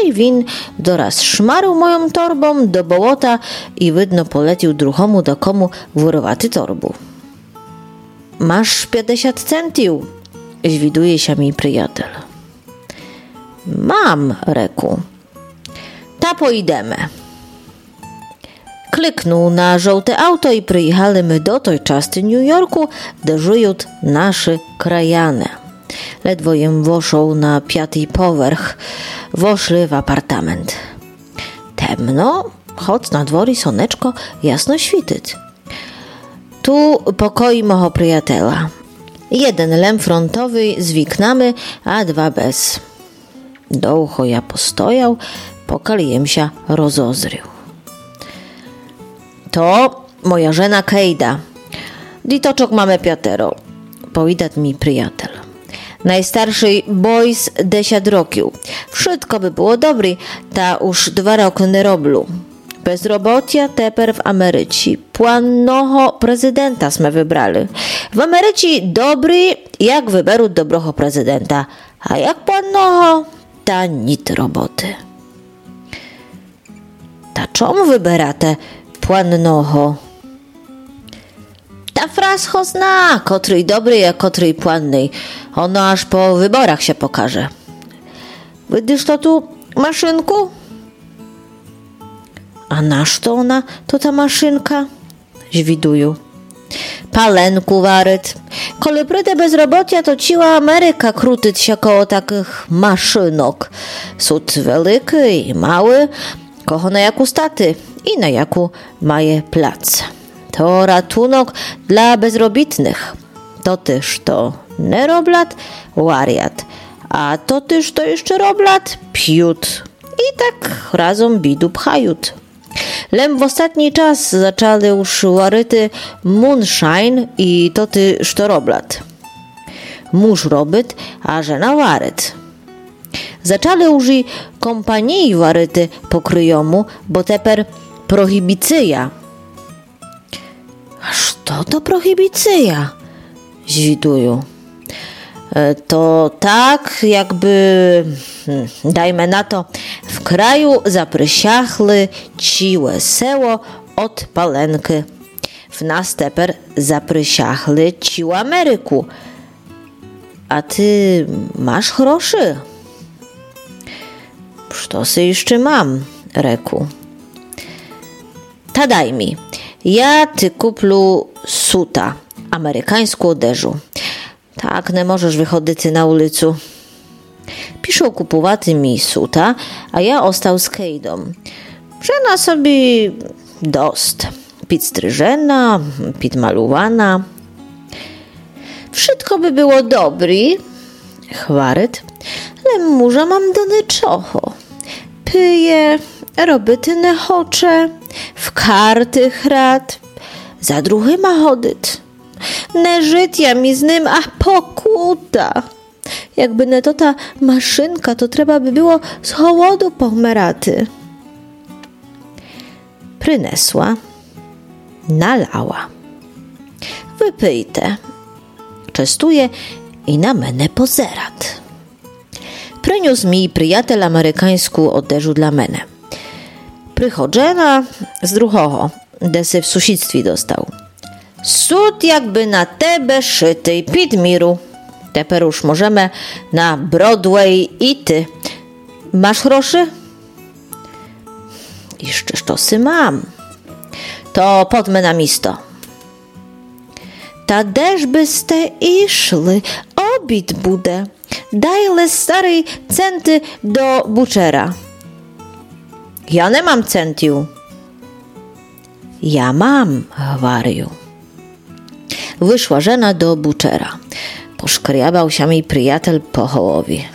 i win doraz szmarł moją torbą do bołota i wydno polecił druhomu do komu wórowaty torbu. Masz 50 centów, zwiduje się mi przyjatel. Mam, reku. Ta pojdemy. Kliknął na żółte auto i przyjechali my do tej części New Yorku, gdzie żyją nasze krajane. Ledwo jem woszł na 5. powerch, woszli w apartament. Temno, choć na dwori słoneczko jasno śwityć. Tu pokoi moho przyjatela. 1 lem frontowy z wiknami, a 2 bez. Dołcho ja postojał, pokali jem się rozozrył. To moja żena Kejda. Ditoczok mamy 5, powidat mi przyjatel. Najstarszy boys 10 roków. Wszystko by było dobry, ta już 2 roki nie roblu. Bezrobocia teper w Ameryce. Płannoho prezydenta sme wybrali. W Ameryce dobry, jak wyberu dobroho prezydenta, a jak płannoho, ta nic roboty. Ta czemu wyberate płannoho? Ta frascho zna, kotryj dobry, a kotryj płannej. Ono aż po wyborach się pokaże. Widzisz to tu, maszynku? A nasz to ona, to ta maszynka? Zwiduju. Palenku waryt. Kole pryte bezrobocia, to ciła Ameryka krutyć się koło takich maszynok. Sud wielki i mały, kocho na jaku staty i na jaku maje plac. To ratunok dla bezrobitnych. To też to nie roblat, wariat. A to też to jeszcze roblat, piut. I tak razem bidu pchajut. Lem w ostatni czas zaczęli już waryty moonshine i to ty što roblat. Mąż robyt, a żena waryt. Zaczęli już i kompanii waryty pokryjomu, bo teper prohibicyja. Aż to prohibicyja? Zwiduju. To tak, jakby, dajmy na to, w kraju zaprysiachly ci weseło od palenki. W nas teper zaprysiachly ci Ameryku. A ty masz groszy? Co se jeszcze mam, reku. Ta daj mi. Ja ty kuplu suta, amerykańską odzieżu. Tak, nie możesz wychodzić na ulicu. Piszą kupowaty mi suta, a ja ostał z Kejdą. Żena sobie dost. Pit stryżena, pit maluwana. Wszystko by było dobry, chwaryt, ale murza mam do niczocho. Pyje, robyty nie chocze, w karty chrad, za druhy ma chodyć. Ne życia mi z nim, a pokuta. Jakby nie to ta maszynka, to trzeba by było z hołodu pomeraty. Przynesła, nalała. Wypijte. Częstuje i na menę pozerat. Przyniósł mi przyjatel amerykańską odzieżu dla menę. Przychodzena z druhoho, desy w sąsiedztwie dostał. Sud jakby na tebe szyty, Pitmiru. Teper już możemy na Broadway i ty. Masz groszy? Jeszcze sztosy mam. To podmy na misto. Ta też byste iszli, obid bude. Dajle starej centy do buczera. Ja nie mam centiu. Ja mam, wariu. Wyszła żena do buczera. Poszkriabał się mi przyjatel po hołowi.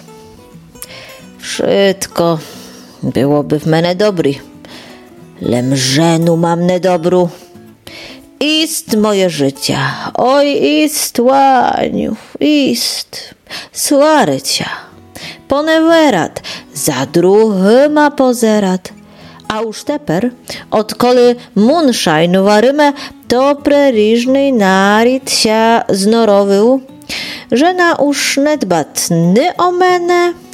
Wszystko byłoby w menę dobry. Lem żenu mam nedobru. Ist moje życia, oj ist łaniu, ist. Słarycia, ponewerat, za druhy ma pozerat. A już teper, odkoli moonshine waryme, to preriżny narit się znorowył, że na już nie dbat o menę,